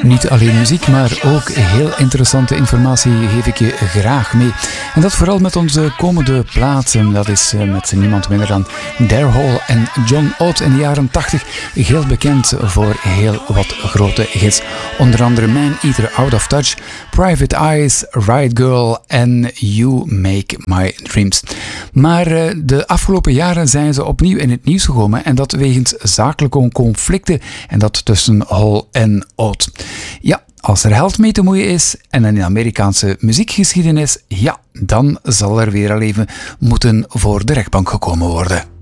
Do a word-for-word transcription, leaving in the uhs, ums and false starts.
Niet alleen muziek, maar ook heel interessante informatie geef ik je graag mee. En dat vooral met onze komende platen. Dat is met niemand minder dan Daryl Hall en John Oates in de jaren tachtig. Heel bekend voor heel wat grote hits. Onder andere Man Eater, Out of Touch, Private Eyes, Right Girl en You Make My Dreams. Maar de afgelopen jaren zijn ze opnieuw in het nieuws gekomen. En dat wegens zakelijke conflicten. En dat tussen Hall en Oates. Ja, als er geld mee te moeien is en een Amerikaanse muziekgeschiedenis, ja, dan zal er weer al even moeten voor de rechtbank gekomen worden.